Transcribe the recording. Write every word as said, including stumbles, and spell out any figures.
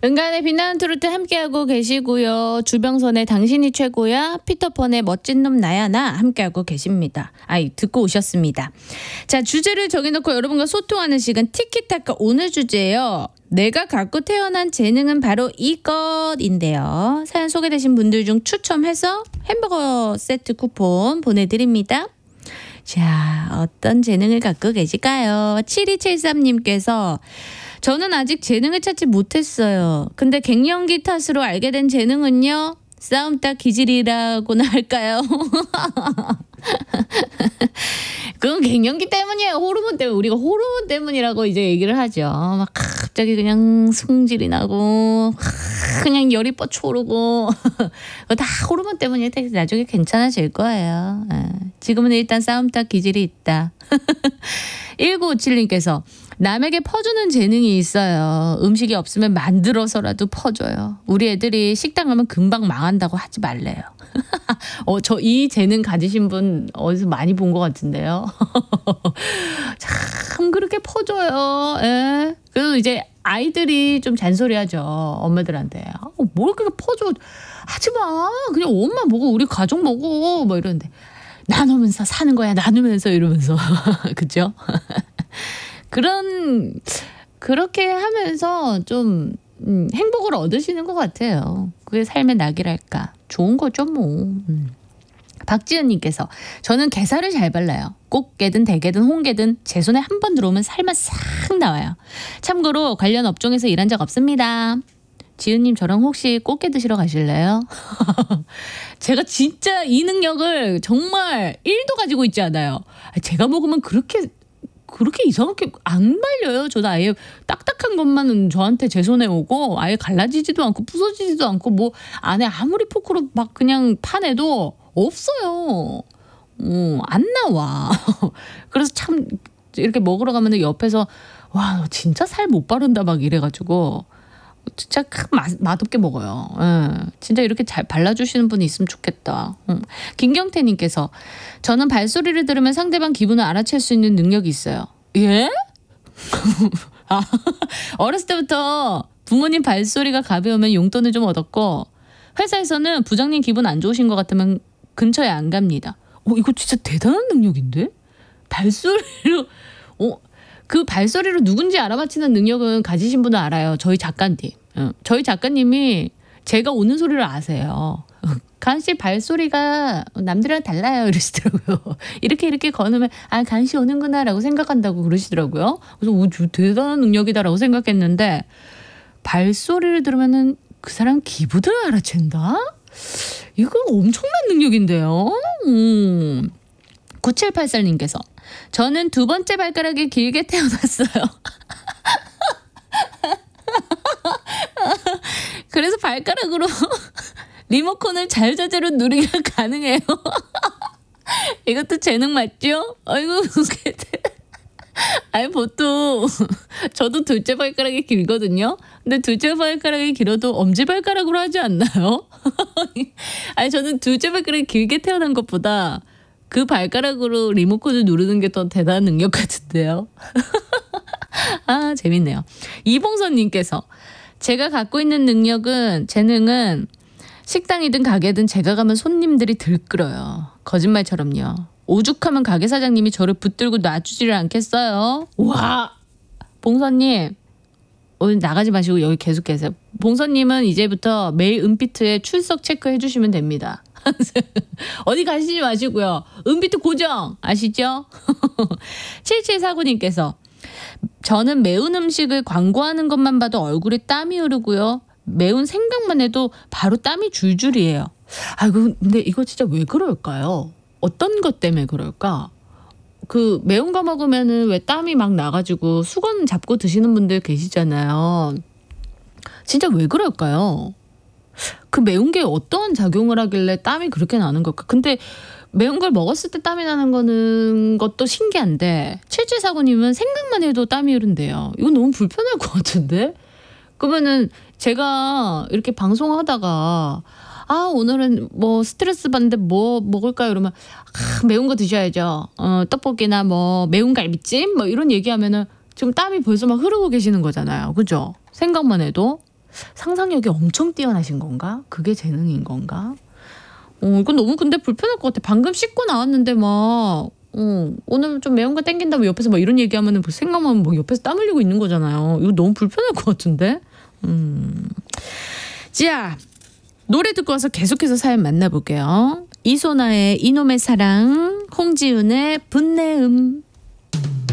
은간의 빛나는 트로트 함께하고 계시고요. 주병선의 당신이 최고야, 피터펀의 멋진 놈 나야 나 함께하고 계십니다. 아이 듣고 오셨습니다. 자, 주제를 정해놓고 여러분과 소통하는 시간 티키타카. 오늘 주제예요. 내가 갖고 태어난 재능은 바로 이것인데요. 사연 소개되신 분들 중 추첨해서 햄버거 세트 쿠폰 보내드립니다. 자, 어떤 재능을 갖고 계실까요? 칠이칠삼님께서 저는 아직 재능을 찾지 못했어요. 근데 갱년기 탓으로 알게 된 재능은요, 싸움딱 기질이라고나 할까요? 그건 갱년기 때문이에요. 호르몬 때문에. 우리가 호르몬 때문이라고 이제 얘기를 하죠. 막 갑자기 그냥 승질이 나고 그냥 열이 뻗쳐오르고 그거 다 호르몬 때문이에요. 나중에 괜찮아질 거예요. 지금은 일단 싸움딱 기질이 있다. 일구오칠님께서 남에게 퍼주는 재능이 있어요. 음식이 없으면 만들어서라도 퍼줘요. 우리 애들이 식당 가면 금방 망한다고 하지 말래요. 어, 저 이 재능 가지신 분 어디서 많이 본 것 같은데요. 참 그렇게 퍼줘요. 예. 그래서 이제 아이들이 좀 잔소리하죠. 엄마들한테. 어, 뭘 그렇게 퍼줘. 하지마. 그냥 엄마 먹어. 우리 가족 먹어. 뭐 이러는데. 나누면서 사는 거야. 나누면서 이러면서. 그죠? 그런 그렇게 하면서 좀 음, 행복을 얻으시는 것 같아요. 그게 삶의 낙이랄까. 좋은 거죠 뭐. 음. 박지은님께서 저는 게살을 잘 발라요. 꽃게든 대게든 홍게든 제 손에 한 번 들어오면 살만 싹 나와요. 참고로 관련 업종에서 일한 적 없습니다. 지은님 저랑 혹시 꽃게 드시러 가실래요? 제가 진짜 이 능력을 정말 일도 가지고 있지 않아요. 제가 먹으면 그렇게 그렇게 이상하게 안 말려요. 저도 아예 딱딱한 것만 저한테 제 손에 오고 아예 갈라지지도 않고 부서지지도 않고 뭐 안에 아무리 포크로 막 그냥 파내도 없어요. 어, 안 나와. 그래서 참 이렇게 먹으러 가면 옆에서 와, 너 진짜 살 못 바른다 막 이래가지고 진짜 맛, 맛없게 먹어요. 예. 진짜 이렇게 잘 발라주시는 분이 있으면 좋겠다. 음. 김경태님께서 저는 발소리를 들으면 상대방 기분을 알아챌 수 있는 능력이 있어요. 예? 아, 어렸을 때부터 부모님 발소리가 가벼우면 용돈을 좀 얻었고 회사에서는 부장님 기분 안 좋으신 것 같으면 근처에 안 갑니다. 어, 이거 진짜 대단한 능력인데? 발소리로 어, 그 발소리로 누군지 알아맞히는 능력은 가지신 분은 알아요. 저희 작가님. 저희 작가님이 제가 오는 소리를 아세요. 간씨 발소리가 남들이랑 달라요 이러시더라고요. 이렇게 이렇게 거누면 아 간씨 오는구나 라고 생각한다고 그러시더라고요. 그래서 오, 대단한 능력이다라고 생각했는데 발소리를 들으면은 그 사람 기분을 알아챈다? 이거 엄청난 능력인데요. 음. 구칠팔사님께서 저는 두 번째 발가락이 길게 태어났어요. 그래서 발가락으로 리모컨을 자유자재로 누리기가 가능해요. 이것도 재능 맞죠? 아이고, 아니 보통 저도 둘째 발가락이 길거든요. 근데 둘째 발가락이 길어도 엄지발가락으로 하지 않나요? 아니 저는 둘째 발가락이 길게 태어난 것보다 그 발가락으로 리모컨을 누르는 게 더 대단한 능력 같은데요. 아 재밌네요. 이봉선님께서 제가 갖고 있는 능력은 재능은 식당이든 가게든 제가 가면 손님들이 들끓어요. 거짓말처럼요. 오죽하면 가게 사장님이 저를 붙들고 놔주지를 않겠어요. 와 봉선님 오늘 나가지 마시고 여기 계속 계세요. 봉선님은 이제부터 매일 은피트에 출석 체크해 주시면 됩니다. 어디 가시지 마시고요. 은피트 고정 아시죠? 칠칠사구님께서 저는 매운 음식을 광고하는 것만 봐도 얼굴에 땀이 흐르고요. 매운 생각만 해도 바로 땀이 줄줄이에요. 아이고 근데 이거 진짜 왜 그럴까요? 어떤 것 때문에 그럴까? 그 매운 거 먹으면은 왜 땀이 막 나가지고 수건 잡고 드시는 분들 계시잖아요. 진짜 왜 그럴까요? 그 매운 게 어떤 작용을 하길래 땀이 그렇게 나는 걸까? 근데 매운 걸 먹었을 때 땀이 나는 거는 것도 신기한데 칠칠사구님은 생각만 해도 땀이 흐른대요. 이건 너무 불편할 것 같은데? 그러면은 제가 이렇게 방송하다가 아 오늘은 뭐 스트레스 받는데 뭐 먹을까요? 이러면 아, 매운 거 드셔야죠. 어, 떡볶이나 뭐 매운 갈비찜 뭐 이런 얘기하면은 지금 땀이 벌써 막 흐르고 계시는 거잖아요. 그죠? 생각만 해도. 상상력이 엄청 뛰어나신 건가? 그게 재능인 건가? 어, 이건 너무 근데 불편할 것 같아. 방금 씻고 나왔는데 막 어, 오늘 좀 매운 거 땡긴다고 옆에서 막 이런 얘기하면은 생각만 막 옆에서 땀 흘리고 있는 거잖아요. 이거 너무 불편할 것 같은데? 음. 자, 노래 듣고 와서 계속해서 사연 만나볼게요. 이소나의 이놈의 사랑, 홍지은의 분내음.